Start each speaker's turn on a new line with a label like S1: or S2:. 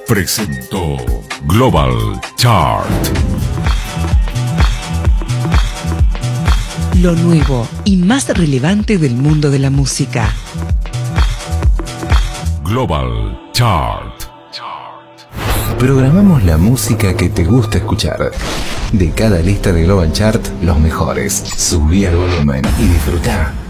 S1: presentó Global Chart.
S2: Lo nuevo y más relevante del mundo de la música.
S1: Global Chart.
S3: Programamos la música que te gusta escuchar. De cada lista de Global Chart, los mejores. Subí el volumen y disfrutá.